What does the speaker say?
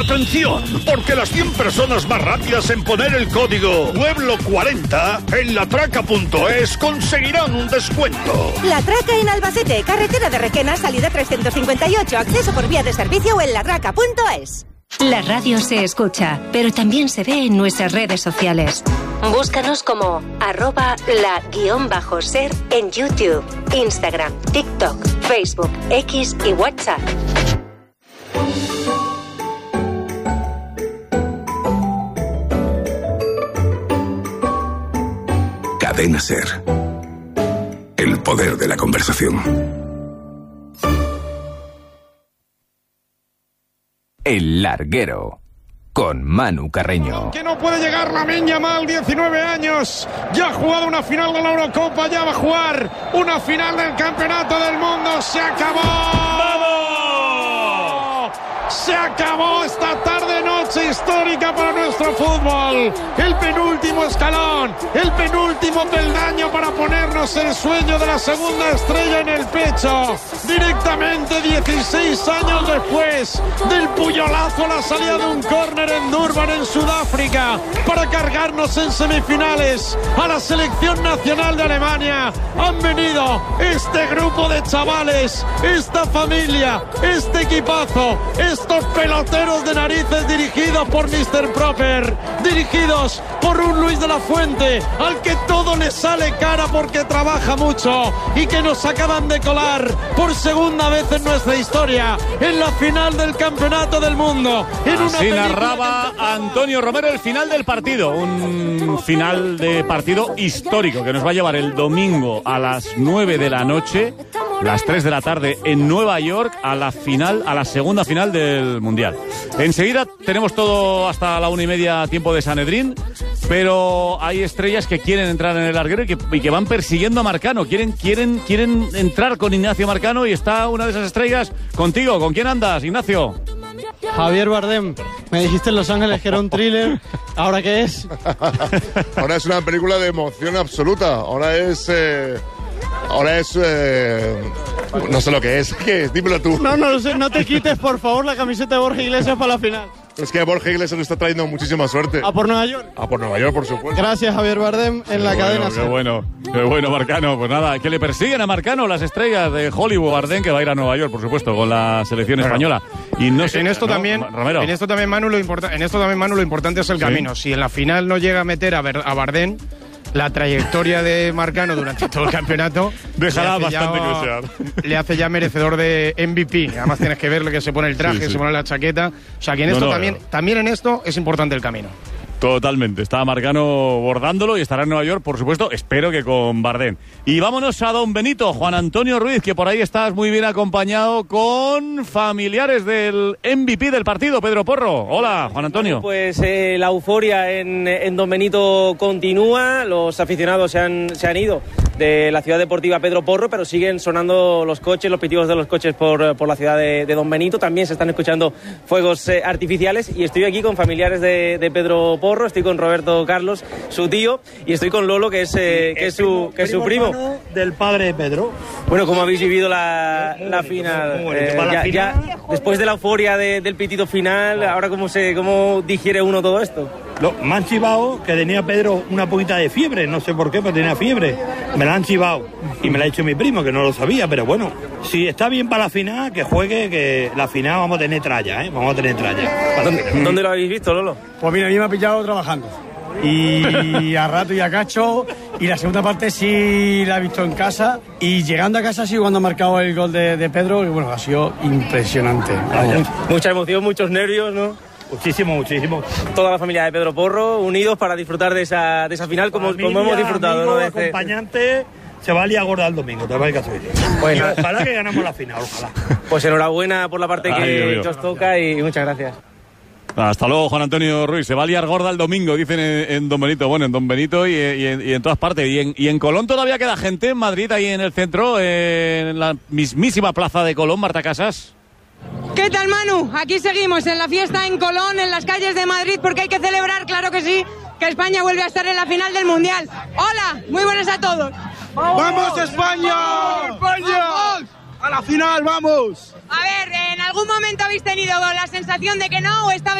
¡Atención! Porque las 100 personas más rápidas en poner el código Pueblo40 en latraca.es conseguirán un descuento. La Traca en Albacete, carretera de Requena, salida 358, acceso por vía de servicio o en latraca.es. La radio se escucha, pero también se ve en nuestras redes sociales. Búscanos como @la_ser en YouTube, Instagram, TikTok, Facebook, X y WhatsApp. Cadena Ser. El poder de la conversación. El Larguero, con Manu Carreño. Que no puede llegar Lamine Yamal, 19 años. Ya ha jugado una final de la Eurocopa, ya va a jugar una final del Campeonato del Mundo. ¡Se acabó! ¡Vamos! Se acabó esta tarde-noche histórica para nuestro fútbol. El penúltimo escalón, el penúltimo peldaño para ponernos el sueño de la segunda estrella en el pecho. Directamente 16 años después del puyolazo a la salida de un córner en Durban, en Sudáfrica, para cargarnos en semifinales a la selección nacional de Alemania. Han venido este grupo de chavales, esta familia, este equipazo, estos peloteros de narices dirigidos por Mr. Proper, dirigidos por un Luis de la Fuente, al que todo le sale cara porque trabaja mucho, y que nos acaban de colar por segunda vez en nuestra historia en la final del Campeonato del Mundo. Así narraba Antonio Romero el final del partido, un final de partido histórico que nos va a llevar el domingo a las 9 de la noche, las 3 de la tarde en Nueva York, a la final, a la segunda final del Mundial. Enseguida tenemos todo hasta la 1:30, tiempo de Sanedrín, pero hay estrellas que quieren entrar en el larguero y que van persiguiendo a Marcano, quieren entrar con Ignacio Marcano, y está una de esas estrellas contigo. ¿Con quién andas, Ignacio? Javier Bardem. Me dijiste en Los Ángeles que era un thriller. ¿Ahora qué es? Ahora es una película de emoción absoluta. Ahora es no sé lo que es. ¿Qué es? Dímelo tú. No lo sé. No te quites, por favor, la camiseta de Borja Iglesias para la final. Es que Borja Iglesias le está trayendo muchísima suerte. ¿A por Nueva York? A por Nueva York, por supuesto. Gracias, Javier Bardem, en la cadena. Qué bueno, Marcano. Pues nada, que le persiguen a Marcano las estrellas de Hollywood. Bardem, que va a ir a Nueva York, por supuesto, con la selección española. Y no sé, en esto también, Romero. En esto también, Manu, lo importante es el camino. Si en la final no llega a meter a Bardem, la trayectoria de Marcano durante todo el campeonato dejará bastante que desear. Le hace ya merecedor de MVP. Además tienes que verle que se pone el traje, se pone la chaqueta. O sea que en esto también en esto es importante el camino. Totalmente, está Marcano bordándolo y estará en Nueva York, por supuesto, espero que con Bardem. Y vámonos a Don Benito, Juan Antonio Ruiz, que por ahí estás muy bien acompañado con familiares del MVP del partido, Pedro Porro. Hola, Juan Antonio. Pues la euforia en Don Benito continúa, los aficionados se han ido de la ciudad deportiva Pedro Porro, pero siguen sonando los coches, los pitillos de los coches por la ciudad de Don Benito. También se están escuchando fuegos artificiales, y estoy aquí con familiares de Pedro Porro. Estoy con Roberto Carlos, su tío, y estoy con Lolo, que es su primo del padre de Pedro. Bueno, ¿cómo habéis vivido la final? Ya después de la euforia del pitido final, ahora cómo digiere uno todo esto. Me han chivado que tenía Pedro una poquita de fiebre, no sé por qué, pero tenía fiebre. Me la han chivado y me la ha hecho mi primo, que no lo sabía, pero bueno, si está bien para la final, que juegue, que la final vamos a tener tralla, vamos a tener tralla. ¿Dónde lo habéis visto, Lolo? Pues mira, a mí me ha pillado trabajando. Y a rato y a cacho, y la segunda parte sí la he visto en casa, y llegando a casa sí cuando ha marcado el gol de Pedro, y bueno, ha sido impresionante. Mucha emoción, muchos nervios, ¿no? Muchísimo. Toda la familia de Pedro Porro unidos para disfrutar de esa final como hemos disfrutado, amigo, ¿no? Acompañante, se va a liar gorda el domingo, te va a ir caso. Bueno, ojalá que ganamos la final, ojalá. Pues enhorabuena por la parte que os toca, y muchas gracias. Hasta luego, Juan Antonio Ruiz. Se va a liar gorda el domingo, dicen en Don Benito. Bueno, en Don Benito y en todas partes. Y en Colón todavía queda gente, en Madrid, ahí en el centro, en la mismísima plaza de Colón. Marta Casas. ¿Qué tal, Manu? Aquí seguimos en la fiesta en Colón, en las calles de Madrid, porque hay que celebrar, claro que sí, que España vuelve a estar en la final del Mundial. ¡Hola! Muy buenas a todos. ¡Vamos, España! ¡Vamos, España! ¡Vamos! ¡A la final, vamos! A ver, ¿en algún momento habéis tenido la sensación de que no, o estabais